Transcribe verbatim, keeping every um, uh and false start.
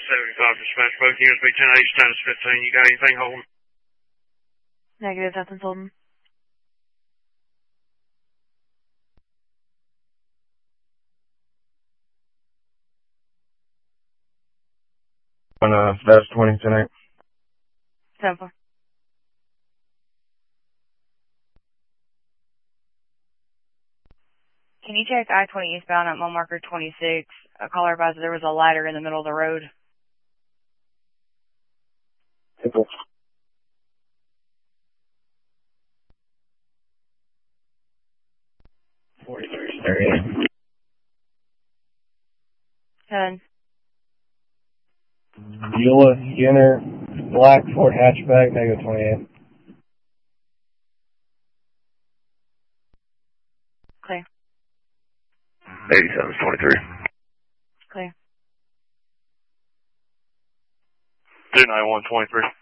seventy-five dispatch, both units be ten eight, status fifteen. You got anything holding? Negative, nothing's holding. On uh, status twenty, ten eight. ten four. Can you check I twenty eastbound at mile marker twenty-six? A caller advised there was a ladder in the middle of the road. Simple. forty-three, thirty-eight. Ten. Beulah, Skinner, Black, Ford hatchback, negative twenty-eight. Clear. eighty-seven, twenty-three. Clear. two nine one, twenty-three.